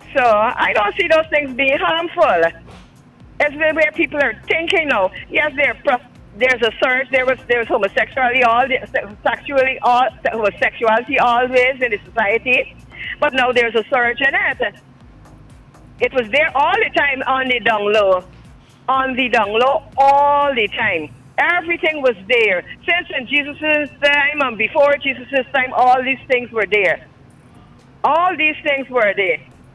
So I don't see those things being harmful. It's where people are thinking now. Yes, there's a surge. There was homosexuality homosexuality always in the society, but now there's a surge in it. It was there all the time on the down low all the time. Everything was there since in Jesus' time and before Jesus' time. All these things were there. All these things were there.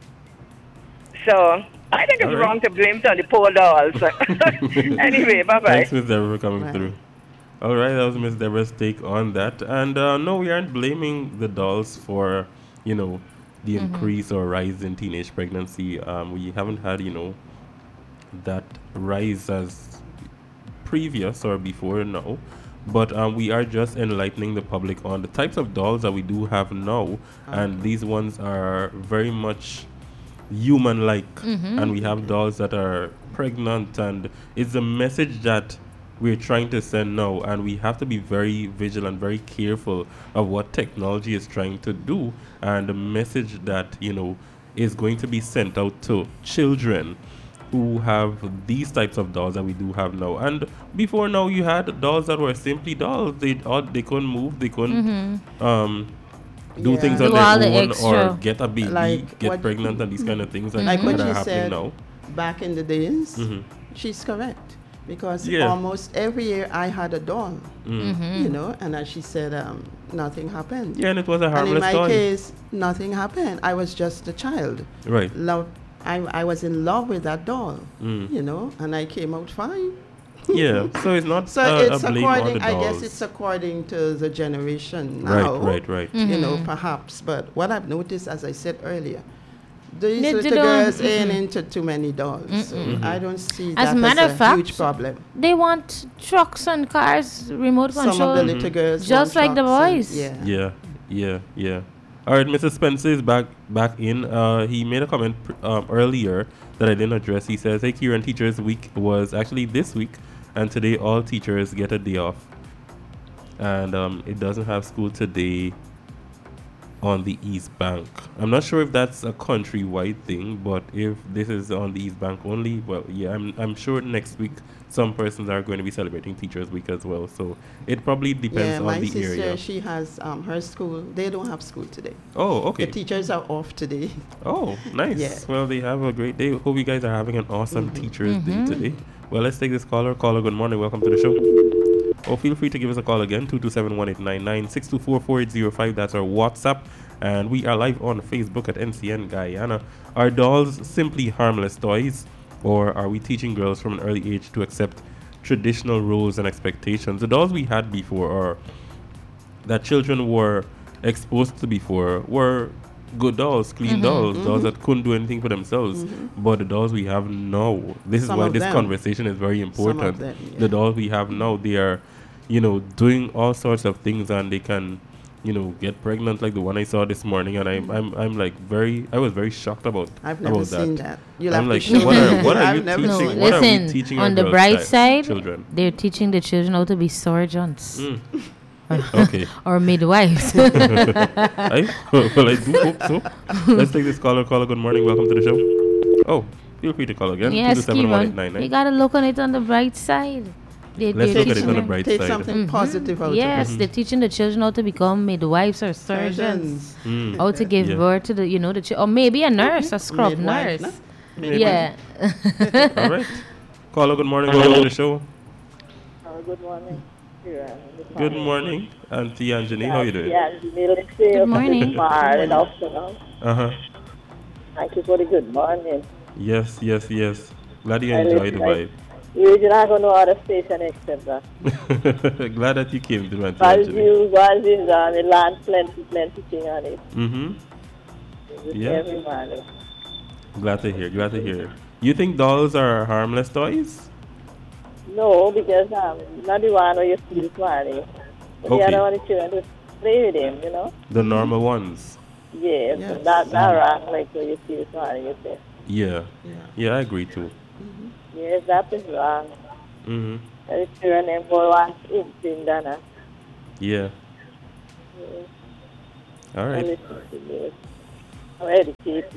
So I think All it's right. wrong to blame it on the poor dolls. Anyway, bye Thanks, bye. Miss Deborah, for coming Right. through. All right, that was Miss Deborah's take on that. And no, we aren't blaming the dolls for, you know, the increase or rise in teenage pregnancy. We haven't had, that rise as previous or before now. But we are just enlightening the public on the types of dolls that we do have now. And these ones are very much human-like. And we have dolls that are pregnant. And it's a message that we're trying to send now. And we have to be very vigilant, very careful of what technology is trying to do. And the message that, is going to be sent out to children who have these types of dolls that we do have now. And before now, you had dolls that were simply dolls. They couldn't move. They couldn't do Yeah. things Do on their all the own or extra. get a baby, Like get what- pregnant, and these kind of things Like what that are you happening said now. back in the days, Mhm. she's correct. Because Yeah. almost every year I had a doll, and as she said, nothing happened. Yeah, and it was a And in harmless my toy. case, nothing happened. I was just a child. Right. I was in love with that doll, Mm. and I came out fine. Yeah. So it's not So a it's blame on according, the I dolls. guess it's according to the generation now. Right. Perhaps. But what I've noticed, as I said earlier, these They little don't- girls ain't into too many dolls. So I don't see As that a matter as of a fact, huge problem. They want trucks and cars, remote Some of control. the little girls Just want like the trucks and- boys. Yeah. All right, Mr. Spencer is back in. He made a comment earlier that I didn't address. He says, "Hey, Kieran, Teachers Week was actually this week, and today all teachers get a day off, and it doesn't have school today on the East Bank. I'm not sure if that's a countrywide thing, but if this is on the East Bank only, well, yeah, I'm sure next week some persons are going to be celebrating Teachers Week as well. So it probably depends Yeah, on my the sister, area. she has her school. They don't have school today. Oh, okay. The teachers are off today. Oh, nice. Yeah. Well, they have a great day. Hope you guys are having an awesome Teachers Day today. Well, let's take this caller. Caller, good morning. Welcome to the show. Oh, feel free to give us a call again, 227-1899, 624-4805. That's our WhatsApp. And we are live on Facebook at NCN Guyana. Are dolls simply harmless toys? Or are we teaching girls from an early age to accept traditional roles and expectations? The dolls we had before, or that children were exposed to before, were good dolls, clean dolls, dolls that couldn't do anything for themselves. But the dolls we have now, this is Some why of this them. conversation is very important. them, yeah. The dolls we have now, they are, doing all sorts of things, and they can, get pregnant, like the one I saw this morning. And I'm like I was very shocked about. I've never about seen that. You'll I'm have like, to show what me. are you I've never teaching? No, seen What are we listen, teaching on our the girls' bright side, children? they're teaching the children how to be surgeons Okay. or midwives. Well, I do hope so. Let's take this caller. Caller, good morning. Welcome to the show. Oh, feel free to call again. Yes, Kieran, 227-1899. you gotta look on it on the bright side. Let's they're look at it teaching on the them- bright Take side. something positive out Yes, of it. they're teaching the children how to become midwives or surgeons. Surgeons. How to give Yeah. birth to the or maybe a nurse, a scrub Midwife, nurse. no? Yeah. All right. Caller, good morning. Welcome to the show. Good morning. Good morning, Auntie Anjani. How you doing? Good morning. Good afternoon. Uh-huh. Thank you for the good morning. Yes. Glad you enjoy the vibe. You're not going to know other station except that. Glad that you came to Auntie Anjani. Value, on the land, plenty thing on it. Mm-hmm. Yeah. Every morning. Glad to hear. You think dolls are harmless toys? No, because not the one where you see this morning. But Okay. the other one is children just play with him, The normal ones. Yes, Yes. not wrong like where you see this morning, you say. Yeah. Yeah. Yeah, I agree too. Yes, that is wrong. Mm-hmm. The children them boy want instinct, Dana. Yeah. All I right. listen to this. I'm educated.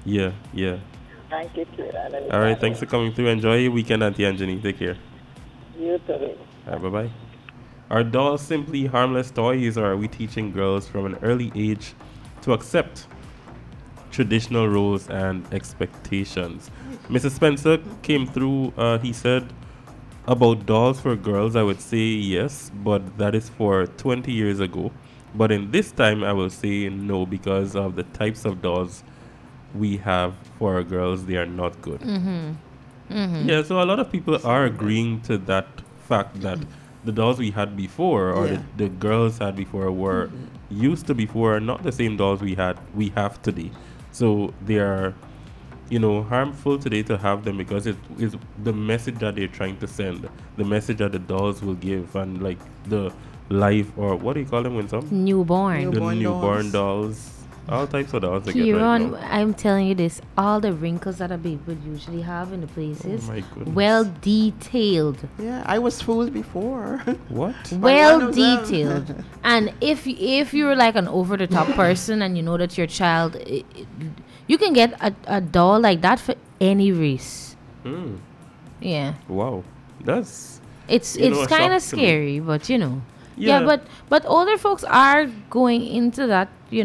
Yeah, yeah. Thank you, Kira. All right, thanks for coming through. Enjoy your weekend, Auntie Anjani. Take care. You too. All right, bye bye. Are dolls simply harmless toys, or are we teaching girls from an early age to accept traditional roles and expectations? Mrs. Spencer came through. He said about dolls for girls, I would say yes, but that is for 20 years ago. But in this time, I will say no because of the types of dolls we have for our girls. They are not good. Yeah, so a lot of people are agreeing to that fact that the dolls we had before or Yeah. the girls had before were used to before are not the same dolls we have today. So they are, harmful today to have them because it is the message that they're trying to send, the message that the dolls will give, and like the life or what do you call them when some Newborn. the Newborn newborn dolls, all types of dolls they get right Kieran, now. I'm telling you this, all the wrinkles that a baby would usually have in the places, Oh my goodness. well detailed. Yeah, I was fooled before. What? Well one of them. detailed. And if you're like an over the top person and you know that your child, you can get a doll like that for any race. Hmm. Yeah, Wow. That's it's You know, it's a kind shock of to me. scary, but Yeah. yeah. But older folks are going into that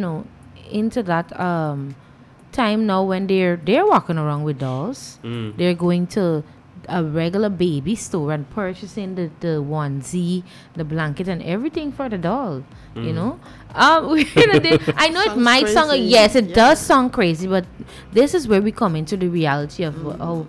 time now when they're walking around with dolls. Mm. They're going to a regular baby store and purchasing the onesie, the blanket, and everything for the doll. You know, I know it Sounds might sound crazy. yes, it Yeah. does sound crazy, but this is where we come into the reality of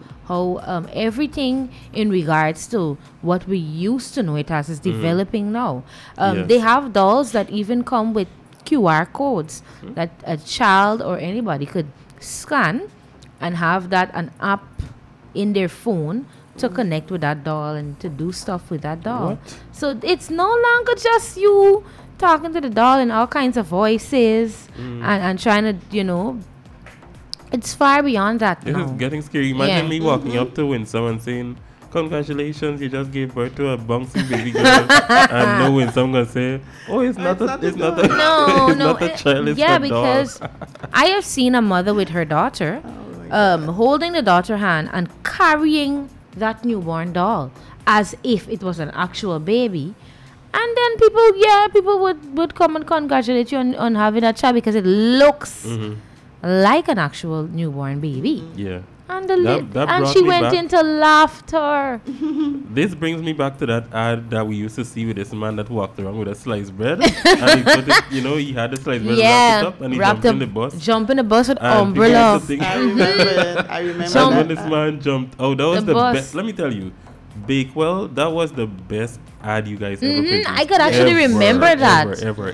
how everything in regards to what we used to know it as is developing now. Yes. They have dolls that even come with QR codes that a child or anybody could scan and have that an app in their phone to connect with that doll and to do stuff with that doll. What? So it's no longer just you talking to the doll in all kinds of voices and trying to, it's far beyond that This now. is getting scary. Imagine Yeah. me walking up to when someone saying, "Congratulations, you just gave birth to a bouncy baby girl," and know when someone gonna say, "Oh, it's not a it's not a it's No, not a child, it's yeah, a doll." because I have seen a mother with her daughter, holding the daughter hand and carrying that newborn doll as if it was an actual baby. And then people would come and congratulate you on having that child because it looks like an actual newborn baby. Yeah. And That and brought she me went back. into laughter. This brings me back to that ad that we used to see with this man that walked around with a sliced bread, and he put it, he had the sliced bread wrapped it up, and he wrapped jumped in the bus. Jump in the bus with And people used umbrella. to think- I remember it. I remember Jump. And when that. this man jumped, oh, that was The the bus. best. Let me tell you, Bakewell, that was the best ad you guys ever produced. I could actually remember that.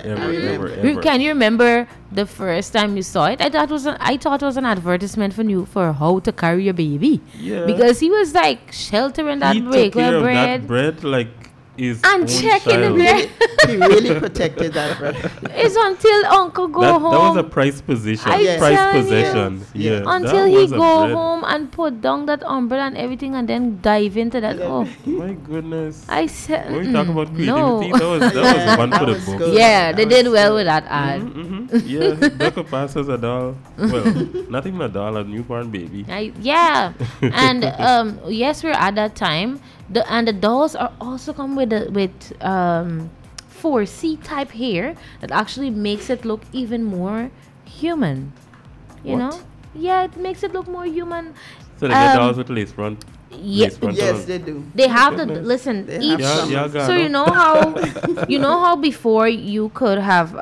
Ever. Can you remember the first time you saw it? I thought it was an advertisement for how to carry your baby. Yeah. Because he was like sheltering that he took care Bakewell of bread that bread like his and own checking the child. bread. He really protected that bread. It's until Uncle go That home. was a price position. I'm Price telling you. possession. Yeah. until that he was a go bread. home and put down that umbrella and everything and then dive into that. Oh, My goodness. I said. When we talk about creativity, no. that was one for That the was book. good. Yeah, they That did was well good. with that ad. Yeah, Dr. Pass as a doll. Well, not even a doll, a newborn baby. Yeah, and yes, we're at that time. The dolls are also come with 4C type hair that actually makes it look even more human. You What? know? Yeah, it makes it look more human. So they get Um, dolls with lace front. Yeah, Lace front Yes, on. they do. they have the Goodness. listen. They Each have Yeah, got so it. you know how before you could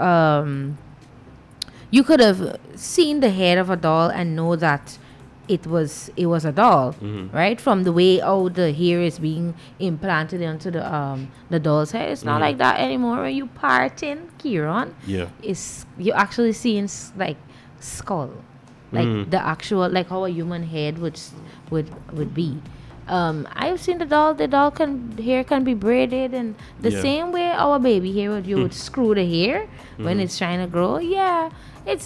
have seen the head of a doll and know that it was a doll, right? From the way the hair is being implanted into the doll's head. It's not like that anymore. When you parting, Kieran, Yeah. is you actually seeing like skull, like the actual like how a human head would be. I've seen the doll. The doll hair can be braided, and the Yeah. same way our baby hair you would screw the hair when it's trying to grow. Yeah, it's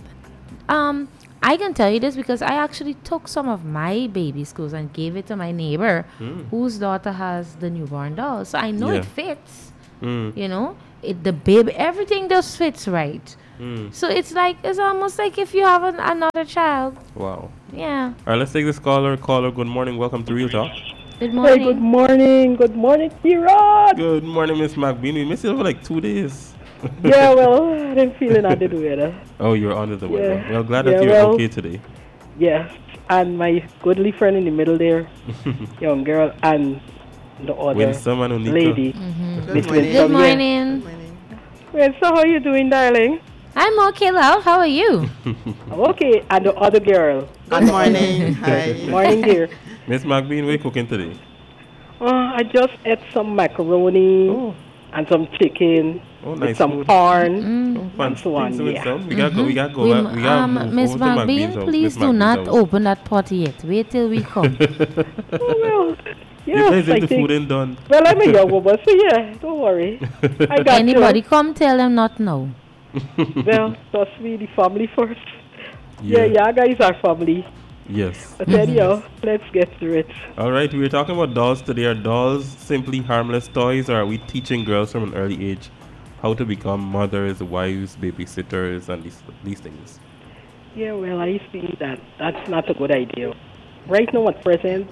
I can tell you this because I actually took some of my baby screws and gave it to my neighbor, whose daughter has the newborn doll. So I know Yeah. it fits. Mm. You know, the baby, everything just fits right. So it's almost like if you have another child. Wow. Yeah. All right, let's take this caller. Caller, good morning. Welcome to Real Talk. Good morning. Hey, good morning. Good morning, Kira. Good morning, Miss McBean. We missed you for like 2 days. Yeah, well, I'm feeling under the weather. Oh, you're under the weather. Yeah. Well, glad Yeah, that you're well, okay today. Yes, and my goodly friend in the middle there, young girl, and the other Winsome and Onika. lady. Good Miss morning. Good Winsome, yeah. morning. Well, so how you doing, darling? I'm okay, love. How are you? Okay, and the other girl. Good morning. Hi. Morning, dear. Miss McBean, what are you cooking today? I just ate some macaroni Oh. and some chicken Oh, with nice some food. corn. Oh, fun. And so on, Things yeah. Winsome. We gotta go. We gotta go. We gotta move Miss over to McBean's McBean, house. please Miss do McBean's not house. open that pot yet. Wait till we come. Oh, well, You yes, guys I if the think. food ain't done. Well, I'm a young woman, so yeah, don't worry. I got Anybody come tell them not now. you. Well, trust me, the family first. Yeah, guys are family. Yes. But anyhow, let's get through it. All right, we were talking about dolls today. Are dolls simply harmless toys, or are we teaching girls from an early age how to become mothers, wives, babysitters, and these things? Yeah, well, I see that that's not a good idea. Right now, at present,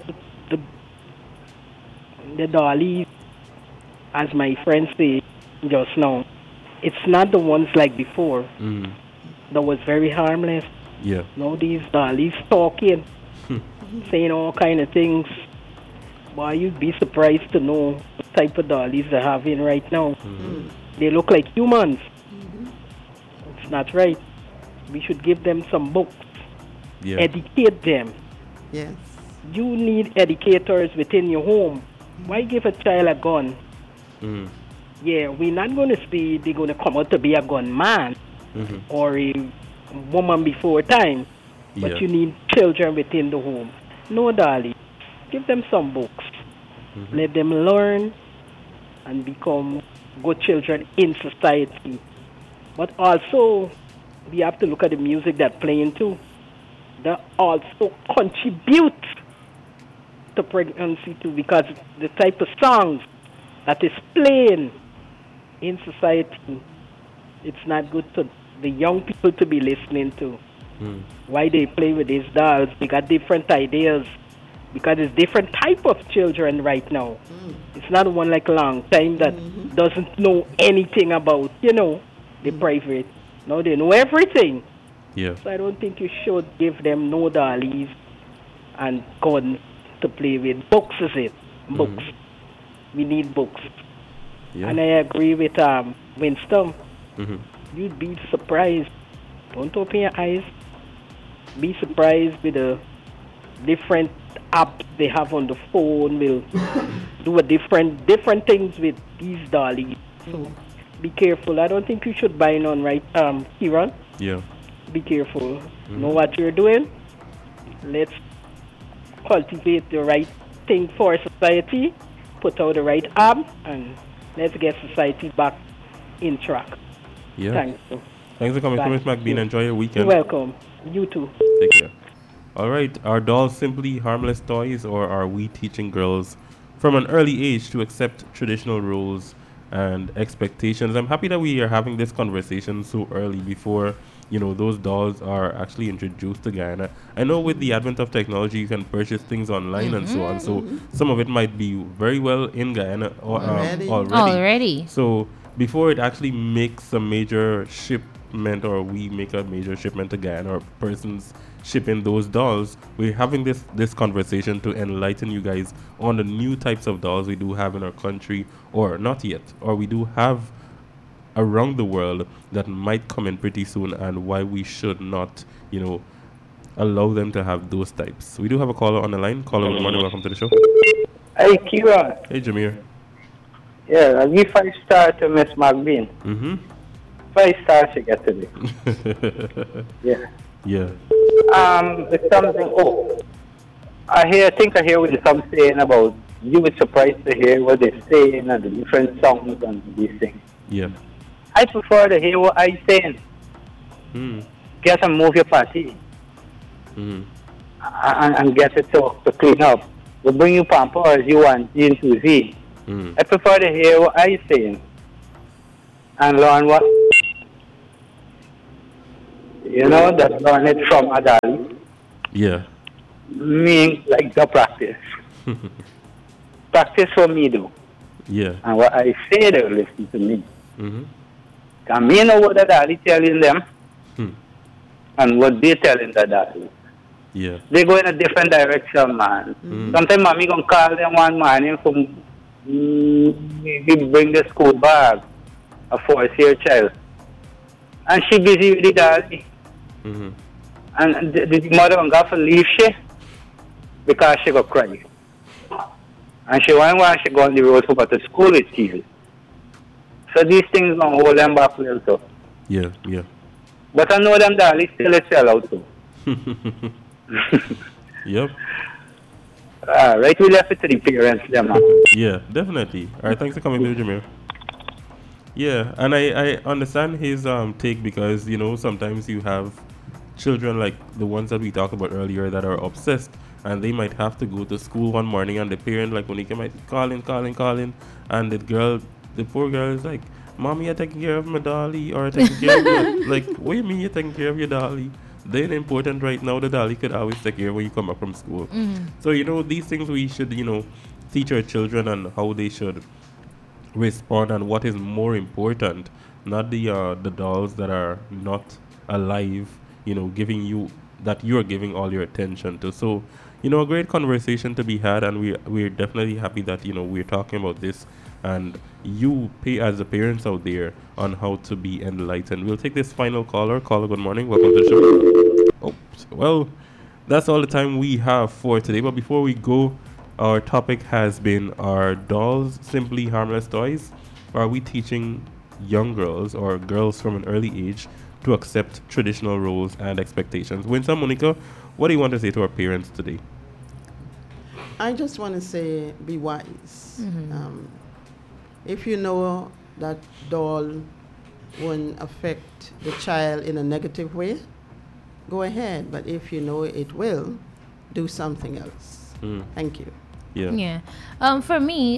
the dollies, as my friend said just now, it's not the ones like before. Mm. That was very harmless. Yeah. Now these dollies talking, saying all kind of things. Boy, you'd be surprised to know the type of dollies they're having right now. They look like humans. It's not right. We should give them some books. Yeah. Educate them. Yes. You need educators within your home. Why give a child a gun? Mm. Yeah, we're not going to say they're going to come out to be a gunman or a woman before time. But Yeah. you need children within the home. No, darling. Give them some books. Let them learn and become good children in society. But also, we have to look at the music that's playing too. That also contribute to pregnancy too, because the type of songs that is playing in society, it's not good to the young people to be listening to. Why they play with these dolls? They got different ideas because it's different type of children right now. It's not one like long time that doesn't know anything about, the private. No, they know everything. Yeah. So I don't think you should give them no dollies and guns to play with. Books is it. Books. We need books. Yeah. And I agree with Winston. Mm-hmm. You'd be surprised. Don't open your eyes. Be surprised with the different apps they have on the phone. Will do a different things with these dollies. So be careful. I don't think you should buy none, right, Kieran? Yeah. Be careful. Know what you're doing. Let's cultivate the right thing for society. Put out the right arm, and let's get society back in track. Yeah. Thank you. Thanks for coming, Bye. Miss McBean. Enjoy your weekend. You're welcome. You too. Take care. All right. Are dolls simply harmless toys, or are we teaching girls from an early age to accept traditional roles and expectations? I'm happy that we are having this conversation so early before, those dolls are actually introduced to Guyana. I know with the advent of technology, you can purchase things online and so on. So some of it might be very well in Guyana already. So before it actually makes a major shipment, or we make a major shipment to Guyana, or persons shipping those dolls, we're having this conversation to enlighten you guys on the new types of dolls we do have in our country, or not yet, or we do have around the world that might come in pretty soon, and why we should not, allow them to have those types. We do have a caller on the line. Caller, good morning. Welcome to the show. Hey, Kira. Hey, Jameer. Yeah, I'll give 5 stars to Miss McBean. 5 stars you get today. Yeah. Yeah. It's something. I think I hear what some saying about. You were surprised to hear what they're saying and the different songs and these things. Yeah. I prefer to hear what I saying. Get and move your party. And get it to clean up. We bring you Pampers, you want G2Z. I prefer to hear what I saying. and learn what, that learn it from a dolly. Yeah. Me like the practice. Practice for me though. Yeah. And what I say they will listen to me. Mm-hmm. Can me know what the dolly telling them Hmm. and what they telling the dolly. Yeah. They go in a different direction, man. Sometimes mommy gonna call them one morning from we bring the school bag, a 4-year child. And she busy with the dolly. Mm-hmm. And the mother gonna have to leave she because she go cry. And she want she go on the road over to school with Jesus. So these things gonna hold them back a little too. Yeah. Yeah. But I know them dolly still a sell out too. Yep. Right, we left it to the parents, them. Yeah, definitely. All right, thanks for coming, Bill Jameer. Yeah, and I understand his take because sometimes you have children like the ones that we talked about earlier that are obsessed, and they might have to go to school one morning, and the parent like Monica might be calling, and the poor girl is like, "Mommy, you're taking care of my dolly, or taking care of your, like, what do you mean you're taking care of your dolly? They're important right now. The dolly could always take care when you come back from school." So these things we should teach our children on how they should respond and what is more important, not the dolls that are not alive, giving you that you're giving all your attention to. So a great conversation to be had, and we're definitely happy that we're talking about this, and you pay as the parents out there on how to be enlightened. We'll take this final caller. Caller, good morning, welcome to the show. Oh, well, that's all the time we have for today, but before we go, our topic has been, are dolls simply harmless toys? Are we teaching young girls or girls from an early age to accept traditional roles and expectations? Winston, Monica, what do you want to say to our parents today? I just want to say, be wise. If you know that doll won't affect the child in a negative way, go ahead. But if you know it will, do something else. Thank you. Yeah. For me,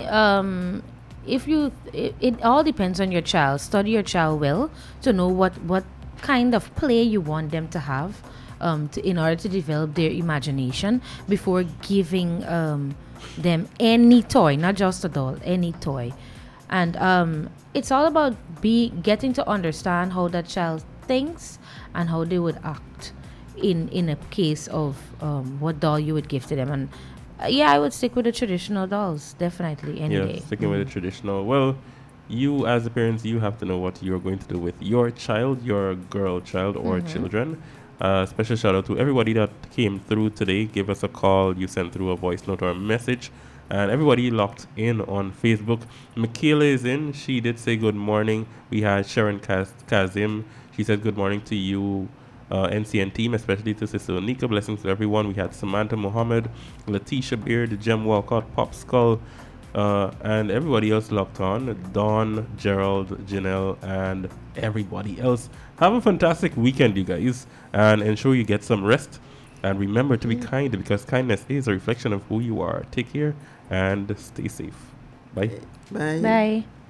it all depends on your child. Study your child well to know what kind of play you want them to have, in order to develop their imagination before giving them any toy, not just a doll, any toy. And it's all about getting to understand how that child thinks and how they would act in a case of what doll you would give to them. And I would stick with the traditional dolls, definitely, any day. Sticking with the traditional. Well, you as the parents, you have to know what you're going to do with your child, your girl child or children. Special shout out to everybody that came through today. Give us a call, you sent through a voice note or a message. And everybody locked in on Facebook. Michaela is in. She did say good morning. We had Sharon Kazim. She said good morning to you, NCN team, especially to Sister Onika. Blessings to everyone. We had Samantha Mohammed, Letitia Beard, Jem Walcott, Pop Skull, and everybody else locked on. Dawn, Gerald, Janelle, and everybody else. Have a fantastic weekend, you guys, and ensure you get some rest. And remember to be kind, because kindness is a reflection of who you are. Take care and stay safe. Bye. Bye. Bye.